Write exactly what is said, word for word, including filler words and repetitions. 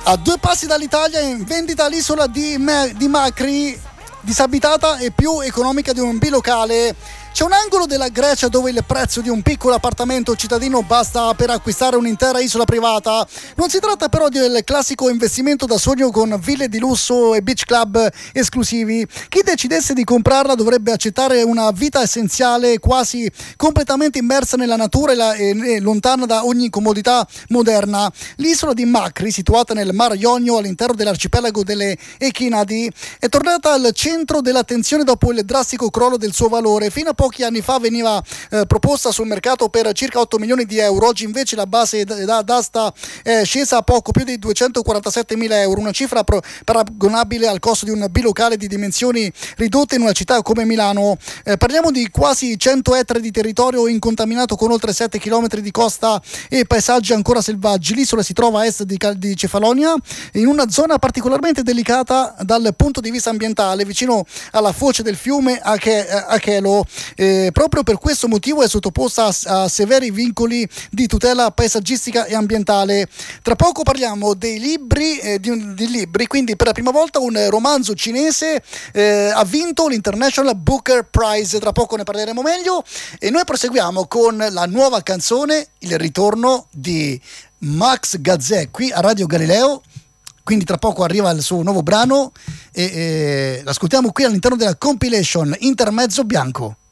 A due passi dall'Italia in vendita l'isola di, Me- di Macri, disabitata e più economica di un bilocale. C'è un angolo della Grecia dove il prezzo di un piccolo appartamento cittadino basta per acquistare un'intera isola privata. Non si tratta però del classico investimento da sogno con ville di lusso e beach club esclusivi. Chi decidesse di comprarla dovrebbe accettare una vita essenziale, quasi completamente immersa nella natura e, la, e, e lontana da ogni comodità moderna. L'isola di Macri, situata nel Mar Ionio all'interno dell'arcipelago delle Echinadi, è tornata al centro dell'attenzione dopo il drastico crollo del suo valore. Fino a pochi anni fa veniva eh, proposta sul mercato per circa otto milioni di euro, oggi invece la base d'asta è scesa a poco più di duecentoquarantasette mila euro, una cifra pro- paragonabile al costo di un bilocale di dimensioni ridotte in una città come Milano. Eh, parliamo di quasi cento ettari di territorio incontaminato con oltre sette chilometri di costa e paesaggi ancora selvaggi. L'isola si trova a est di, di Cefalonia, in una zona particolarmente delicata dal punto di vista ambientale, vicino alla foce del fiume Ache- Achelo. Eh, proprio per questo motivo è sottoposta a, a severi vincoli di tutela paesaggistica e ambientale. Tra poco parliamo dei libri, eh, di, di libri, quindi per la prima volta un romanzo cinese eh, ha vinto l'International Booker Prize. Tra poco ne parleremo meglio e noi proseguiamo con la nuova canzone, il ritorno di Max Gazzè qui a Radio Galileo. Quindi tra poco arriva il suo nuovo brano e, e l'ascoltiamo qui all'interno della compilation Intermezzo Bianco.